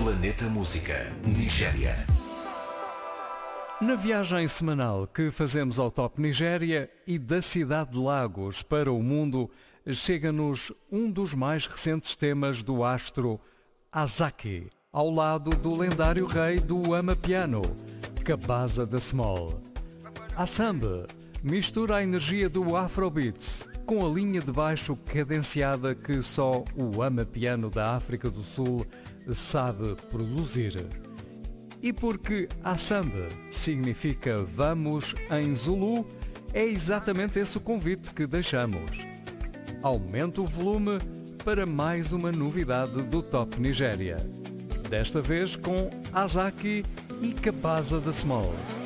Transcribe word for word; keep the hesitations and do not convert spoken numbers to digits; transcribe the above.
Planeta Música, Nigéria. Na viagem semanal que fazemos ao Top Nigéria e da cidade de Lagos para o mundo, chega-nos um dos mais recentes temas do astro Azaki, ao lado do lendário rei do Amapiano, Kabasa de Small. A samba mistura a energia do Afrobeats com a linha de baixo cadenciada que só o Amapiano da África do Sul sabe produzir. E porque a samba significa vamos em Zulu, é exatamente esse o convite que deixamos. Aumente o volume para mais uma novidade do Top Nigéria. Desta vez com Azaki e Kabasa de Small.